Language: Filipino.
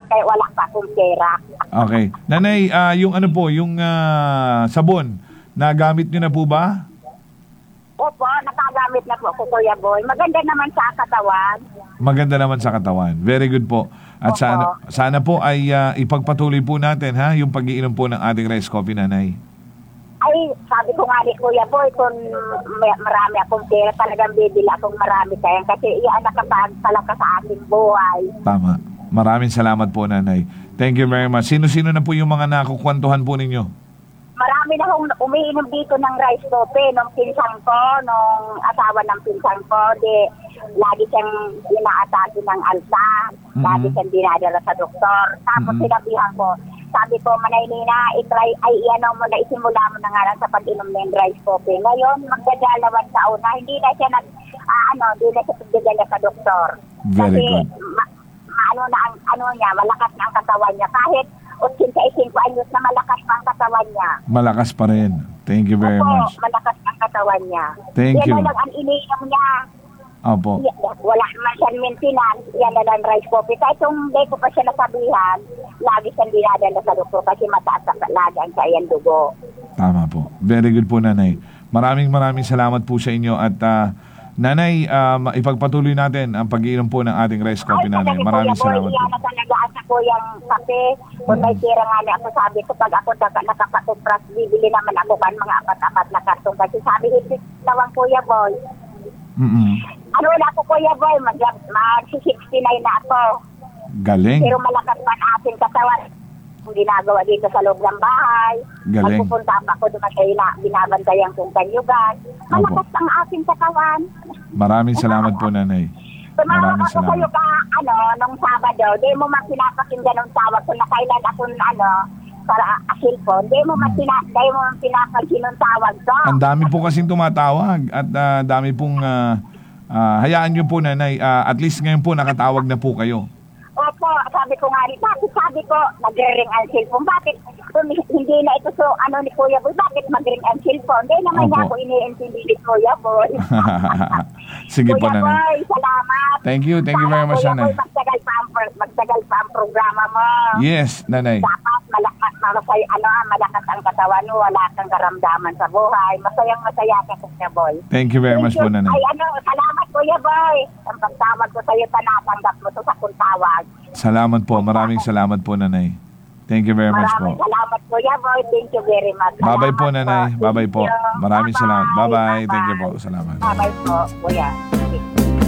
kaya wala pa akong pera. Okay. Nanay, yung ano po, yung sabon, nagamit nyo na po ba? Opo, nakagamit na po ko, Kuya Boy. Maganda naman sa katawan. Maganda naman sa katawan. Very good po. At sana po ay ipagpatuloy po natin yung pag-iinom po ng ating rice coffee, Nanay. Ay, sabi ko nga ni Kuya Boy, kung marami akong pera, talagang bibili akong marami kaya kasi iyan nakapagpalaka sa ating buhay. Tama. Maraming salamat po, Nanay. Thank you very much. Sino-sino na po yung mga nakukwentuhan po ninyo? Marami na akong umiinom dito ng rice coffee nung pinsang ko, nung asawa ng pinsang ko. Lagi siyang inaatake ng alsa, lagi siyang dinadala sa doktor. Tapos sinabihan ko, sabi ko, Manay Nina, itry, isimula mo na nga lang sa pag-inom ng rice coffee. Ngayon, magdadalawang taon na, hindi na siya pagdadala sa doktor. Very good. Malakas na ang katawan niya. Kahit 85 anyos na malakas pa ang katawan niya. Malakas pa rin. Thank you very much. Malakas ang katawan niya. Thank you. Yan na lang ang iniinom niya. Opo. Wala naman siyang maintenance. Yan na lang rice coffee. Kahit yung day ko pa siya nasabihan, lagi siyang dinadala sa doktor kasi mataas ang lagi ang kayang dugo. Tama po. Very good po, Nanay. Maraming salamat po sa inyo at Nanay, ipagpatuloy natin ang pag-iinom po ng ating rice coffee, Nanay. Maraming salamat po. Iyan na talaga sa kuyang kape. Kung may tira nga niya ako, sabi ko, pag ako nakapatumpras, bibili naman ako kan mga apat-apat na kartong. Kasi sabi, hipit tawang Kuya Boy. Ano na ako, Kuya Boy, mag-69 na ako. Galing. Pero malakas pa ang aking katawan. Kung ginagawa dito sa loob ng bahay. Galing. Magpupunta pa ako doon kasi binabantayan kong kanyugan. Malakas ang aking katawan. Maraming salamat po, Nanay. Tumawag ako sa'yo nung Sabado. Di mo pinapakinggan ng tawag ko na kailan ako para cellphone. Di mo pinapakinggan ng tawag ko. Ang dami po kasing tumatawag at dami pong hayaan nyo po, Nanay. At least ngayon po nakatawag na po kayo. Opo, sabi ko nga rin, bakit sabi ko, nag-ring ang cellphone? Bakit hindi na ito ni Kuya Boy? Bakit mag-ring ang cellphone? Hindi naman niya ako iniintindi ni Kuya Boy. Sige po, Nanay. Kuya Boy, salamat. Thank you very much, Nanay. Kuya Boy, magtagal pa ang programa mo. Yes, Nanay. Dapat malakas ang katawan mo, wala kang karamdaman sa buhay. Masayang-masaya ka, Kuya Boy. Thank you very much po, Nanay. Salamat, Kuya Boy. Ang pagtawag ko sa'yo, natanggap mo to sa kuntawag. Salamat po. Maraming salamat po, Nanay. Thank you very much po. Maraming salamat, Kuya Boy. Thank you very much. Bye-bye po, Nanay. Bye-bye po. Maraming salamat. Bye-bye. Thank you po. Salamat. Bye-bye po, Kuya.